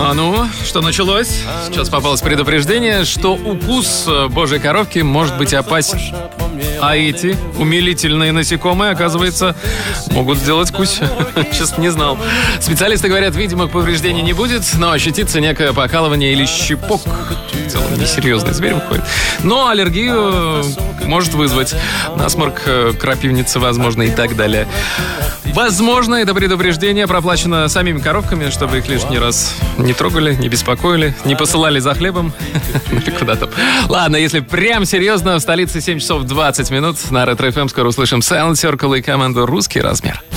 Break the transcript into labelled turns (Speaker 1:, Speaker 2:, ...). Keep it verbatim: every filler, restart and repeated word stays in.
Speaker 1: А ну, что началось? Сейчас попалось предупреждение, что укус божьей коровки может быть опасен. А эти умилительные насекомые, оказывается, могут сделать кусь. Честно, не знал. Специалисты говорят, видимых повреждений не будет, но ощутится некое покалывание или щипок. В целом, несерьезный зверь выходит. Но аллергию может вызвать. Насморк, крапивница, возможно, и так далее. Возможно, это предупреждение проплачено самими коровками, чтобы их лишний раз не трогали, не беспокоили, не посылали за хлебом. Ну или куда там. Ладно, если прям серьезно, в столице семь часов двадцать минут. На Ретро эф эм скоро услышим Silent Circle и команду «Русский размер».